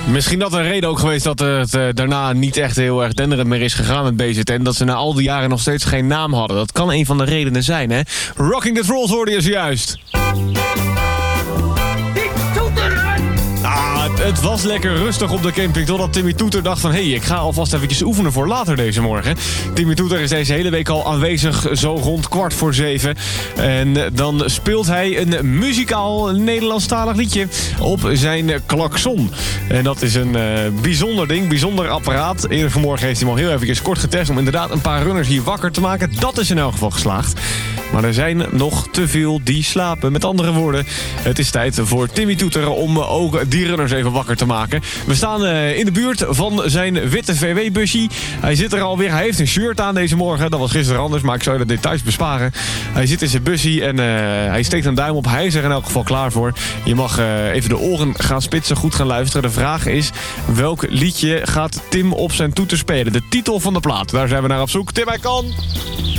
Misschien dat een reden ook geweest dat het daarna niet echt heel erg denderend meer is gegaan met BZN. En dat ze na al die jaren nog steeds geen naam hadden. Dat kan een van de redenen zijn, hè? Rocking the Trolls hoorde je zojuist. Het was lekker rustig op de camping totdat Timmy Toeter dacht van... ik ga alvast eventjes oefenen voor later deze morgen. Timmy Toeter is deze hele week al aanwezig, zo rond 6:15. En dan speelt hij een muzikaal Nederlandstalig liedje op zijn klakson. En dat is een bijzonder ding, bijzonder apparaat. Eerder vanmorgen heeft hij hem al heel eventjes kort getest... om inderdaad een paar runners hier wakker te maken. Dat is in elk geval geslaagd. Maar er zijn nog te veel die slapen. Met andere woorden, het is tijd voor Timmy Toeter om ook die runners even wakker te maken. We staan in de buurt van zijn witte VW-busje. Hij zit er alweer. Hij heeft een shirt aan deze morgen. Dat was gisteren anders, maar ik zou je de details besparen. Hij zit in zijn busje en hij steekt een duim op. Hij is er in elk geval klaar voor. Je mag even de oren gaan spitsen, goed gaan luisteren. De vraag is, welk liedje gaat Tim op zijn toeter spelen? De titel van de plaat, daar zijn we naar op zoek. Tim, hij kan...